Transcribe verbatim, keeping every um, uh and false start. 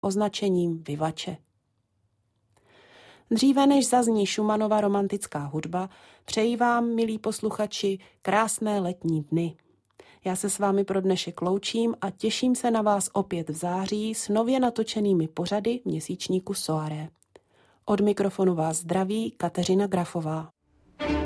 označením Vivace. Dříve než zazní Schumannova romantická hudba, přeji vám, milí posluchači, krásné letní dny. Já se s vámi pro dnešek loučím a těším se na vás opět v září s nově natočenými pořady měsíčníku Soirée. Od mikrofonu vás zdraví Kateřina Grafová.